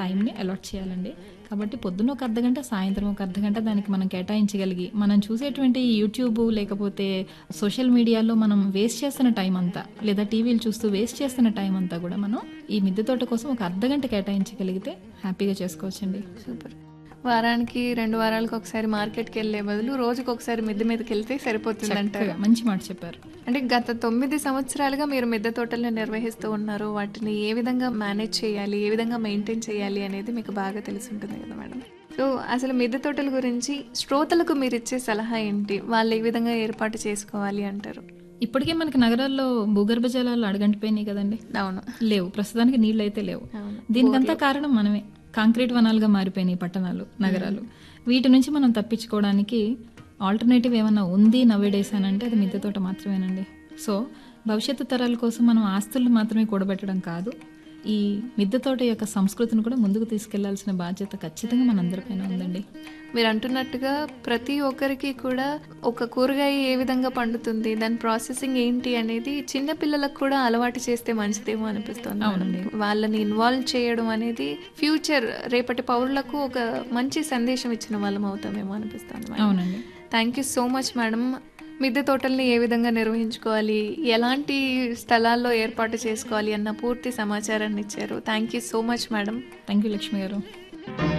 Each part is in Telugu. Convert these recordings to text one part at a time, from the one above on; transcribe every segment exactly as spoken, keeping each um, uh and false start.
టైంని అలాట్ చేయాలండి. కాబట్టి పొద్దున్న ఒక అర్ధగంట, సాయంత్రం ఒక అర్ధగంట దానికి మనం కేటాయించగలిగి, మనం చూసేటువంటి యూట్యూబ్ లేకపోతే సోషల్ మీడియాలో మనం వేస్ట్ చేస్తున్న టైం అంతా, లేదా టీవీలు చూస్తూ వేస్ట్ చేస్తున్న టైం అంతా కూడా మనం ఈ మిద్దె తోట కోసం ఒక అర్ధగంట కేటాయించగలిగితే హ్యాపీగా చేసుకోవచ్చండి. సూపర్. వారానికి రెండు వారాలకు ఒకసారి మార్కెట్కి వెళ్ళే బదులు రోజుకి ఒకసారి మిద్దె మీదకి వెళ్తే సరిపోతుంది అంటారు. మంచి మాట చెప్పారు. అంటే గత తొమ్మిది సంవత్సరాలుగా మీరు మిద్దె తోటల్ని నిర్వహిస్తూ ఉన్నారు. వాటిని ఏ విధంగా మేనేజ్ చేయాలి, ఏ విధంగా మెయింటైన్ చేయాలి అనేది మీకు బాగా తెలిసి ఉంటుంది కదా మేడం. సో అసలు మిద్దె తోటల గురించి శ్రోతలకు మీరు ఇచ్చే సలహా ఏంటి? వాళ్ళు ఏ విధంగా ఏర్పాటు చేసుకోవాలి అంటారు? ఇప్పటికే మనకి నగరాల్లో భూగర్భ జలాలు అడగంటిపోయినాయి కదండి. అవును, లేవు, ప్రస్తుతానికి నీళ్ళు అయితే లేవు. దీనికంతా కారణం మనమే. కాంక్రీట్ వనాలుగా మారిపోయినాయి పట్టణాలు, నగరాలు. వీటి నుంచి మనం తప్పించుకోవడానికి ఆల్టర్నేటివ్ ఏమన్నా ఉంది నవ్వేడేస్ అని అంటే అది మిద్దె తోట మాత్రమేనండి. సో భవిష్యత్తు తరాల కోసం మనం ఆస్తులు మాత్రమే కూడబెట్టడం కాదు, ఈ మిద్దె తోట యొక్క సంస్కృతిని కూడా ముందుకు తీసుకెళ్లాల్సిన బాధ్యత ఖచ్చితంగా మనందరిపైన ఉందండి. మీరు అంటున్నట్టుగా ప్రతి ఒక్కరికి కూడా ఒక కూరగాయ ఏ విధంగా పండుతుంది, దాని ప్రాసెసింగ్ ఏంటి అనేది చిన్న పిల్లలకు కూడా అలవాటు చేస్తే మంచిదేమో అనిపిస్తుంది. అవునండి, వాళ్ళని ఇన్వాల్వ్ చేయడం అనేది ఫ్యూచర్ రేపటి పౌరులకు ఒక మంచి సందేశం ఇచ్చిన వాళ్ళం అవుతామేమో అనిపిస్తుంది. అవునండి. Thank you so much madam. మిద్దె తోటల్ని ఏ విధంగా నిర్వహించుకోవాలి, ఎలాంటి స్థలాల్లో ఏర్పాటు చేసుకోవాలి అన్న పూర్తి సమాచారాన్ని ఇచ్చారు. Thank you so much madam. Thank you Lakshmi గారు.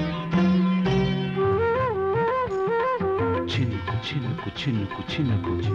చినుకు చినుకు చినుకు చినుకు